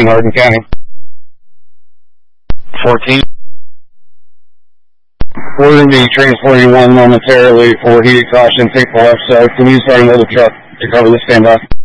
Hardin County. 14. We're going to be transporting one momentarily for heated caution, take the left side. Can you start another truck to cover the standby?